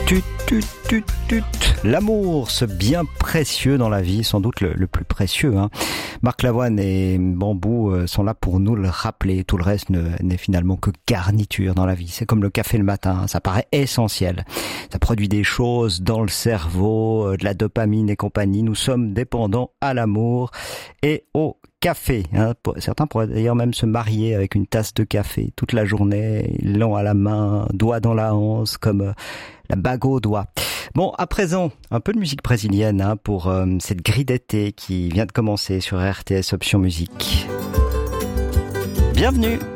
Tut, tut, tut, tut. L'amour, ce bien précieux dans la vie, sans doute le plus précieux. Marc Lavoine et Bambou sont là pour nous le rappeler. Tout le reste n'est finalement que garniture dans la vie. C'est comme le café le matin, ça paraît essentiel. Ça produit des choses dans le cerveau, de la dopamine et compagnie. Nous sommes dépendants à l'amour et au café. Certains pourraient d'ailleurs même se marier avec une tasse de café toute la journée, l'ont à la main, doigt dans la hanse, comme la bague au doigt. Bon, à présent, un peu de musique brésilienne pour cette grille d'été qui vient de commencer sur RTS Option Musique. Bienvenue!